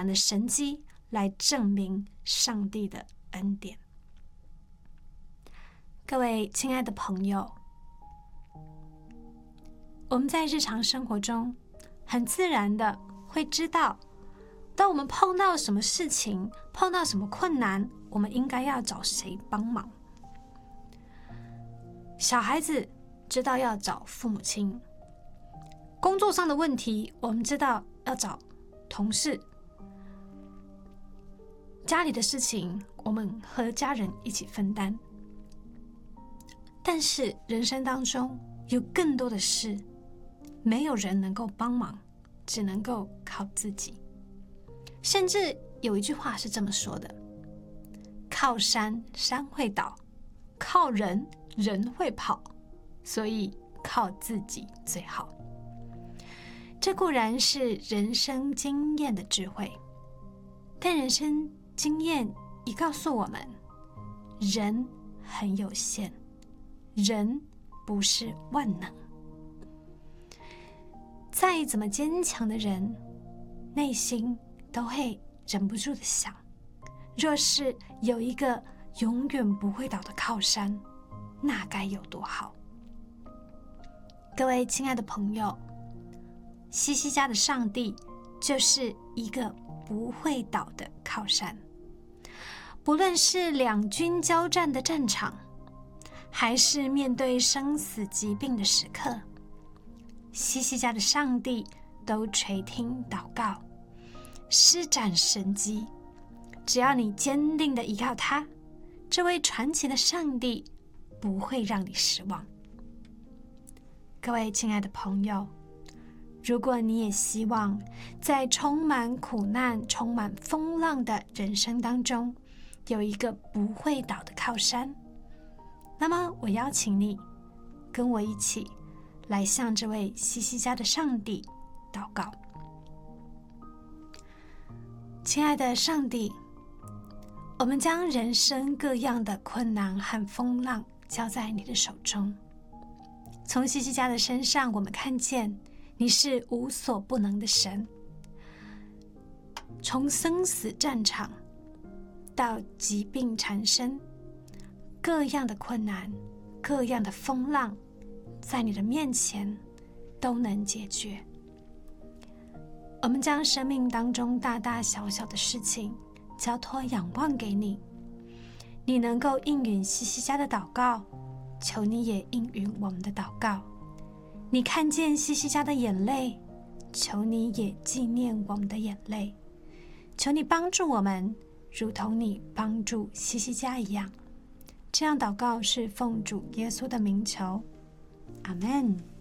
然的神迹来证明上帝的恩典。各位亲爱的朋友，我们在日常生活中很自然的会知道，当我们碰到什么事情，碰到什么困难，我们应该要找谁帮忙。小孩子知道要找父母亲，工作上的问题我们知道要找同事，家里的事情我们和家人一起分担。但是人生当中有更多的事，没有人能够帮忙，只能够靠自己。甚至有一句话是这么说的：靠山山会倒，靠人人会跑，所以靠自己最好。这固然是人生经验的智慧，但人生经验也告诉我们，人很有限，人不是万能。再怎么坚强的人，内心都会忍不住的想，若是有一个永远不会倒的靠山，那该有多好。各位亲爱的朋友，西西家的上帝就是一个不会倒的靠山。不论是两军交战的战场，还是面对生死疾病的时刻，西西家的上帝都垂听祷告，施展神迹。只要你坚定地依靠他，这位传奇的上帝不会让你失望。各位亲爱的朋友，如果你也希望在充满苦难、充满风浪的人生当中有一个不会倒的靠山，那么我邀请你跟我一起来向这位西西家的上帝祷告。亲爱的上帝，我们将人生各样的困难和风浪交在你的手中。从西西家的身上，我们看见你是无所不能的神。从生死战场到疾病缠身，各样的困难，各样的风浪，在你的面前都能解决。我们将生命当中大大小小的事情交托仰望给你，你能够应允西西家的祷告，求你也应允我们的祷告。你看见西西家的眼泪，求你也纪念我们的眼泪。求你帮助我们，如同你帮助西西家一样。这样祷告是奉主耶稣的名求，阿们。